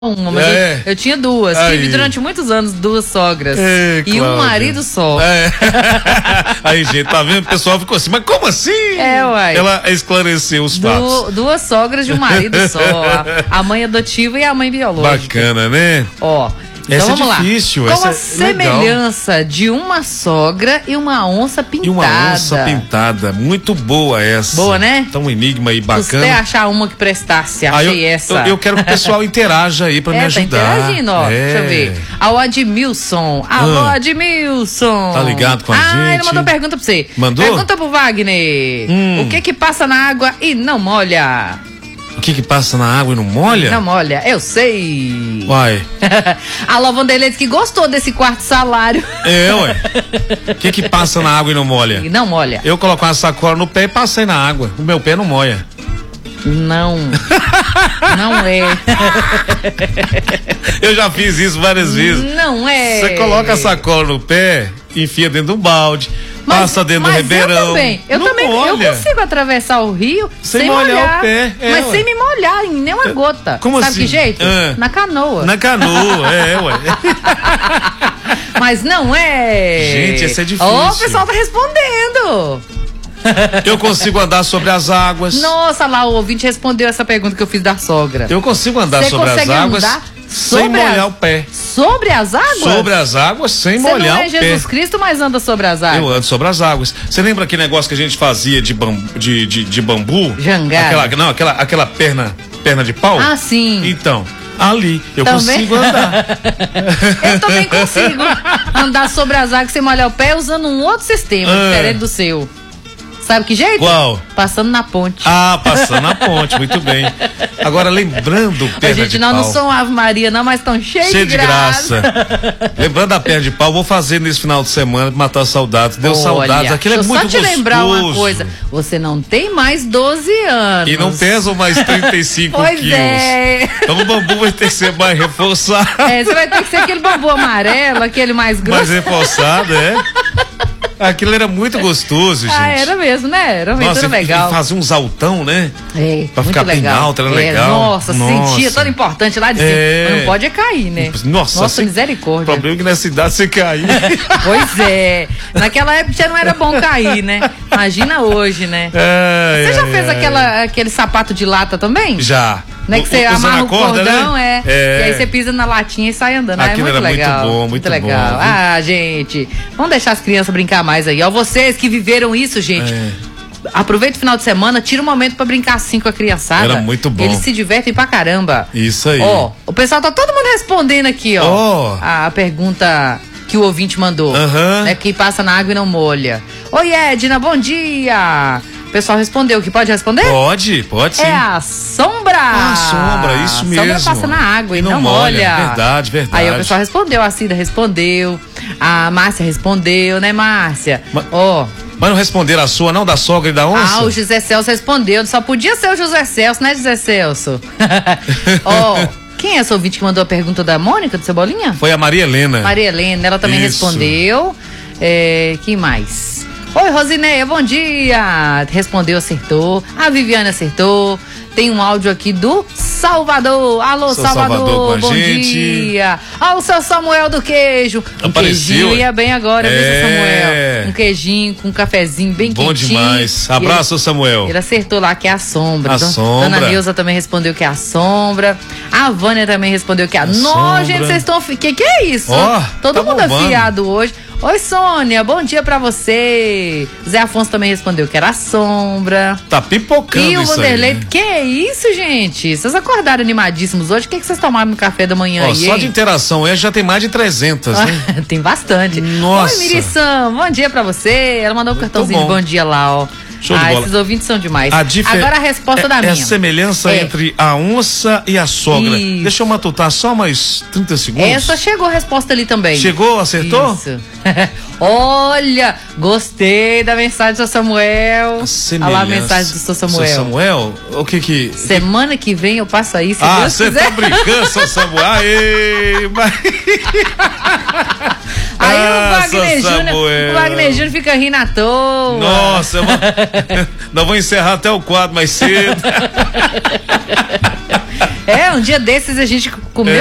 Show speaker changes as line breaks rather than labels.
uma, mas eu tinha duas. Tive durante muitos anos 2 sogras. E um marido só.
Aí, gente, tá vendo? O pessoal ficou assim, mas como assim?
Uai.
Ela esclareceu os fatos.
2 sogras de um marido só. A mãe adotiva e a mãe biológica.
Bacana, né?
Ó. Então
essa
vamos
é difícil,
lá.
essa
Qual a semelhança de uma sogra e uma onça pintada?
E uma onça pintada, muito boa essa.
Boa, né?
Então um enigma aí bacana.
Você achar uma que prestasse, achei essa.
Eu quero que o pessoal interaja aí pra me ajudar.
Tá interagindo, ó. Deixa eu ver. Ao Admilson. Alô, Admilson.
Tá ligado com a gente?
Ele mandou pergunta pra você.
Mandou?
Pergunta pro Wagner. O que passa na água e não molha?
O que passa na água e não molha?
Não molha, eu sei.
Uai.
A Vanderlei disse que gostou desse quarto salário.
Ué. O que passa na água e não molha?
E não molha.
Eu coloco uma sacola no pé e passei na água. O meu pé não molha.
Não. Não é.
Eu já fiz isso várias vezes.
Não é.
Você coloca a sacola no pé, enfia dentro do balde, passa dentro do ribeirão.
Eu também. Eu consigo atravessar o rio sem molhar
o pé.
Mas sem me molhar em nenhuma gota.
Como
Sabe
assim?
que jeito? Na canoa.
Na canoa, ué.
Mas não é.
Gente, esse é difícil.
O pessoal tá respondendo.
Eu consigo andar sobre as águas.
Nossa, lá o ouvinte respondeu essa pergunta que eu fiz da sogra.
Eu consigo andar sobre as águas sem molhar o pé.
Sobre as águas?
Sobre as águas sem molhar o pé. Você não é
Jesus Cristo, mas anda sobre as águas.
Eu ando sobre as águas. Você lembra aquele negócio que a gente fazia de bambu?
Jangada.
Aquela perna de pau?
Ah, sim.
Então, ali eu consigo andar.
Eu também consigo andar sobre as águas sem molhar o pé usando um outro sistema diferente do seu. Sabe que jeito?
Qual?
Passando na ponte.
Passando na ponte, muito bem. Agora, lembrando perna de pau.
Não sou Ave Maria não, mas tão cheio de graça.
Lembrando da perna de pau, vou fazer nesse final de semana, matar saudades. Deu saudades, aquilo é muito gostoso.
Só te lembrar uma coisa, você não tem mais 12 anos.
E não pesa mais 35
pois
quilos. Então o bambu vai ter que ser mais reforçado.
Você vai ter que ser aquele bambu amarelo, aquele mais grosso.
Mais reforçado, Aquilo era muito gostoso, gente.
Era mesmo, né? Era muito legal.
E fazia uns altão, né?
Pra
ficar bem alto, era legal.
Nossa, sentia toda importante lá de cima. Mas não pode cair, né?
Nossa,
misericórdia.
O problema é que nessa idade você cair.
Pois é. Naquela época já não era bom cair, né? Imagina hoje, né? Você já fez aquele sapato de lata também?
Já.
Né, que você amarra o cordão,
né?
E aí você pisa na latinha e sai andando.
Aquilo
é muito legal.
Muito
legal.
Bom,
gente, vamos deixar as crianças brincar mais aí. Ó, vocês que viveram isso, gente. Aproveita o final de semana, tira um momento pra brincar assim com a criançada.
Era muito bom.
Eles se divertem pra caramba.
Isso aí.
Ó, o pessoal tá todo mundo respondendo aqui, ó. A pergunta que o ouvinte mandou. Né, quem passa na água e não molha. Oi, Edna, bom dia. O pessoal respondeu, que pode responder?
Pode sim.
É a sombra.
Isso mesmo.
A sombra passa na água e não molha.
Verdade.
Aí o pessoal respondeu, a Cida respondeu, a Márcia respondeu, né, Márcia?
Mas não responderam a sua, não? Da sogra e da onça?
O José Celso respondeu, só podia ser o José Celso, né, José Celso? Quem é essa ouvinte que mandou a pergunta da Mônica, do Cebolinha?
Foi a Maria Helena.
Maria Helena, ela também respondeu. Quem mais? Oi, Rosineia, bom dia. Respondeu, acertou. A Viviane acertou. Tem um áudio aqui do Salvador. Alô, Salvador, bom dia. Ó, o seu Samuel do queijo. Queijinho ia bem agora, viu, seu Samuel? Um queijinho com um cafezinho bem quentinho.
Bom demais. Abraço, Samuel.
Ele acertou lá que é a sombra.
Sombra.
Ana Neuza também respondeu que é a sombra. A Vânia também respondeu que é a sombra. Nossa, gente, vocês estão... Que é isso? Todo mundo afiado hoje. Oi, Sônia, bom dia pra você. Zé Afonso também respondeu que era a sombra.
Tá pipocando isso aí.
E o Vanderlei, que é isso, gente? Vocês acordaram animadíssimos hoje? O que vocês tomaram no café da manhã aí,
só de interação, já tem mais de 300, né?
Tem bastante.
Nossa.
Oi, Mirição, bom dia pra você. Ela mandou um cartãozinho de bom dia lá, ó.
Show de bola.
Esses ouvintes são demais. Agora a resposta da minha.
É a semelhança entre a onça e a sogra. Isso. Deixa eu matutar só mais 30 segundos.
Essa chegou a resposta ali também.
Chegou? Acertou?
Isso. Olha, gostei da mensagem do seu Samuel. Olha lá a mensagem do seu Samuel.
Seu Samuel? O que?
Semana que vem eu passo aí, se Deus
você
quiser.
Tá brincando, seu Samuel? Aê, mas...
Aí o Wagner Júnior fica rindo à toa.
Nossa, nós vamos encerrar até o quadro mais cedo.
Um dia desses a gente comeu